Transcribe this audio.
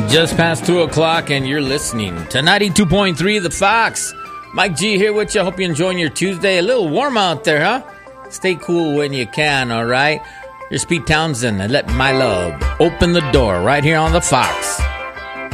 Just past 2 o'clock, and you're listening to 92.3 The Fox. Mike G here with you. Hope you're enjoying your Tuesday. A little warm out there, huh? Stay cool when you can, all right? Here's Pete Townsend and Let My Love Open the Door right here on The Fox.